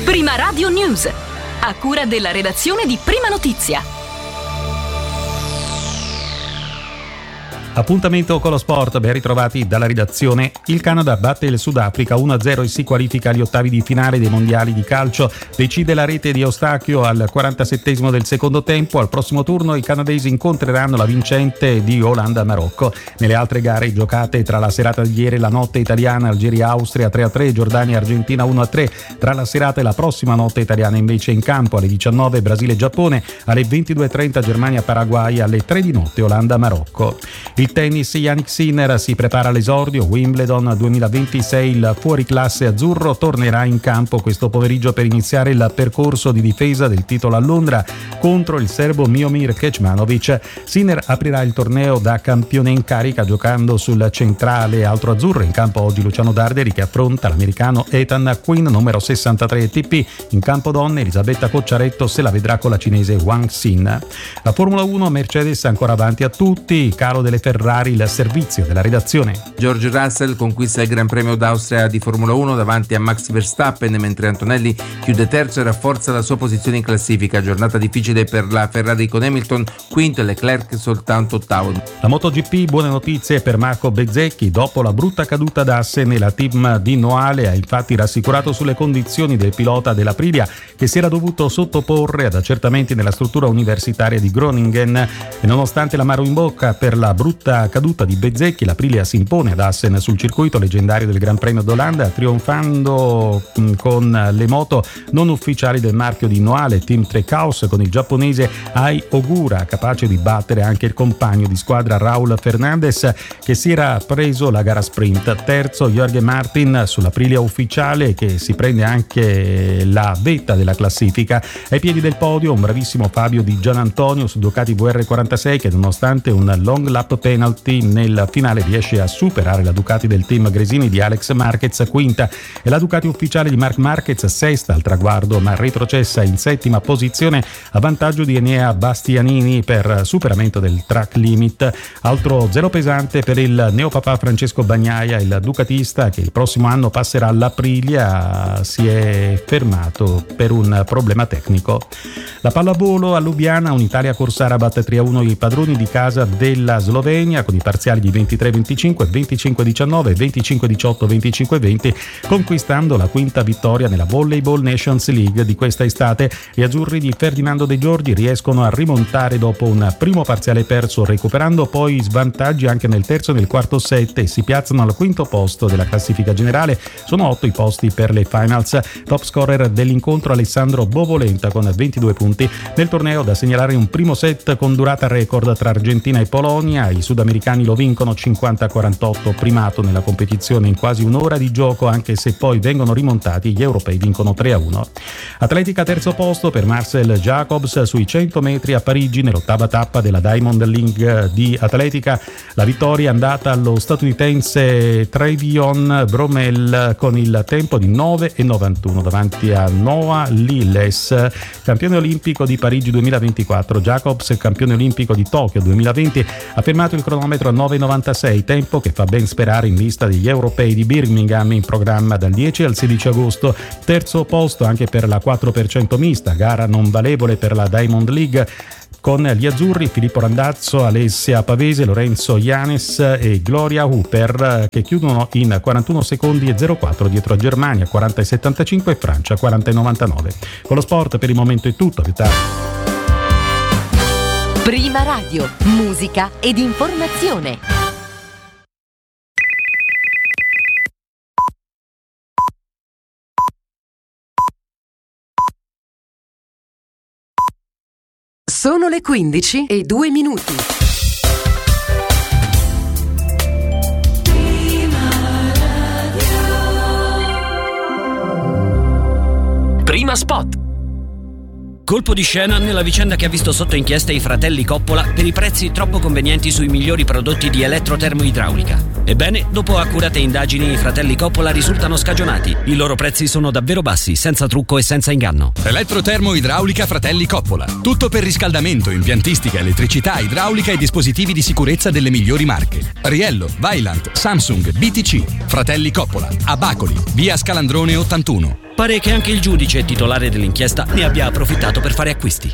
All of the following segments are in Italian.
Prima Radio News, a cura della redazione di Prima Notizia. Appuntamento con lo sport, ben ritrovati dalla redazione. Il Canada batte il Sudafrica 1-0 e si qualifica agli ottavi di finale dei mondiali di calcio. Decide la rete di Eustachio al 47esimo del secondo tempo. Al prossimo turno i canadesi incontreranno la vincente di Olanda-Marocco. Nelle altre gare giocate tra la serata di ieri e la notte italiana, Algeria-Austria 3-3, Giordania-Argentina 1-3. Tra la serata e la prossima notte italiana invece in campo alle 19 Brasile-Giappone, alle 22:30 Germania-Paraguay, alle 3 di notte Olanda-Marocco. Il tennis, Jannik Sinner si prepara all'esordio. Wimbledon 2026, il fuoriclasse azzurro tornerà in campo questo pomeriggio per iniziare il percorso di difesa del titolo a Londra contro il serbo Miomir Kecmanovic. Sinner aprirà il torneo da campione in carica giocando sul centrale altro azzurro. In campo oggi Luciano Darderi che affronta l'americano Ethan Quinn, numero 63 ATP. In campo donne Elisabetta Cocciaretto se la vedrà con la cinese Wang Xin. La Formula 1, Mercedes ancora avanti a tutti, calo delle Ferrari, il servizio della redazione. George Russell conquista il Gran Premio d'Austria di Formula 1 davanti a Max Verstappen, mentre Antonelli chiude terzo e rafforza la sua posizione in classifica. Giornata difficile per la Ferrari con Hamilton quinto e Leclerc soltanto ottavo. La MotoGP, buone notizie per Marco Bezzecchi. Dopo la brutta caduta da Assen, la team di Noale ha infatti rassicurato sulle condizioni del pilota dell'Aprilia che si era dovuto sottoporre ad accertamenti nella struttura universitaria di Groningen, e nonostante l'amaro in bocca per la brutta caduta di Bezzecchi, l'Aprilia si impone ad Assen sul circuito leggendario del Gran Premio d'Olanda, trionfando con le moto non ufficiali del marchio di Noale, Team Trecaus, con il giapponese Ai Ogura capace di battere anche il compagno di squadra Raul Fernandez che si era preso la gara sprint. Terzo Jorge Martin sull'Aprilia ufficiale che si prende anche la vetta della classifica. Ai piedi del podio un bravissimo Fabio Di Gianantonio su Ducati VR46 che nonostante un long lap penalty nel finale riesce a superare la Ducati del team Gresini di Alex Marquez quinta e la Ducati ufficiale di Marc Marquez sesta al traguardo ma retrocessa in settima posizione a vantaggio di Enea Bastianini per superamento del track limit. Altro zero pesante per il neopapà Francesco Bagnaia, il ducatista che il prossimo anno passerà all'Aprilia, si è fermato per un problema tecnico. La pallavolo a Lubiana, un'Italia Corsarabat 3-1 i padroni di casa della Slovenia con i parziali di 23-25, 25-19, 25-18, 25-20, conquistando la quinta vittoria nella Volleyball Nations League di questa estate. Gli azzurri di Ferdinando De Giorgi riescono a rimontare dopo un primo parziale perso, recuperando poi svantaggi anche nel terzo e nel quarto set e si piazzano al quinto posto della classifica generale. Sono 8 i posti per le finals. Top scorer dell'incontro Alessandro Bovolenta con 22 punti. Nel torneo da segnalare un primo set con durata record tra Argentina e Polonia. I sudamericani lo vincono 50-48, primato nella competizione in quasi un'ora di gioco, anche se poi vengono rimontati, gli europei vincono 3-1. Atletica terzo posto per Marcel Jacobs sui 100 metri a Parigi nell'ottava tappa della Diamond League di atletica. La vittoria è andata allo statunitense Trevion Bromell con il tempo di 9,91 davanti a Noah Liles, campione olimpico di Parigi 2024. Jacobs, campione olimpico di Tokyo 2020, ha fermato il cronometro a 9,96, tempo che fa ben sperare in vista degli europei di Birmingham in programma dal 10 al 16 agosto. Terzo posto anche per la 4% mista, gara non valevole per la Diamond League, con gli azzurri Filippo Randazzo, Alessia Pavese, Lorenzo Ianes e Gloria Hooper che chiudono in 41 secondi e 04 dietro a Germania 40,75 e Francia 40,99. Con lo sport per il momento è tutto. Prima Radio, musica ed informazione. Sono le 15:02. Prima spot. Colpo di scena nella vicenda che ha visto sotto inchiesta i fratelli Coppola per i prezzi troppo convenienti sui migliori prodotti di elettrotermoidraulica. Ebbene, dopo accurate indagini, i fratelli Coppola risultano scagionati. I loro prezzi sono davvero bassi, senza trucco e senza inganno. Elettrotermoidraulica Fratelli Coppola. Tutto per riscaldamento, impiantistica, elettricità, idraulica e dispositivi di sicurezza delle migliori marche. Riello, Vaillant, Samsung, BTC. Fratelli Coppola. A Bacoli, via Scalandrone 81. pare che anche il giudice titolare dell'inchiesta ne abbia approfittato per fare acquisti.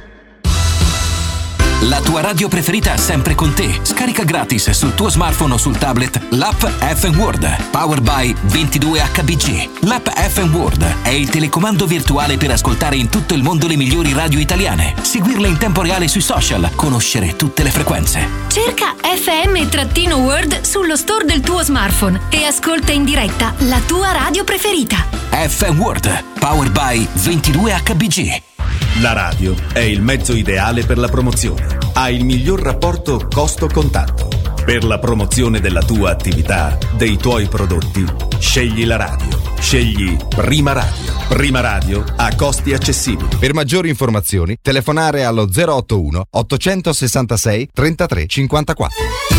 La tua radio preferita è sempre con te. Scarica gratis sul tuo smartphone o sul tablet l'app FM World, powered by 22HBG. L'app FM World è il telecomando virtuale per ascoltare in tutto il mondo le migliori radio italiane, seguirle in tempo reale sui social, conoscere tutte le frequenze. Cerca FM-World sullo store del tuo smartphone e ascolta in diretta la tua radio preferita. FM World, powered by 22HBG. La radio è il mezzo ideale per la promozione. Ha il miglior rapporto costo-contatto. Per la promozione della tua attività, dei tuoi prodotti, scegli la radio. Scegli Prima Radio. Prima Radio a costi accessibili. Per maggiori informazioni, telefonare allo 081 866 33 54.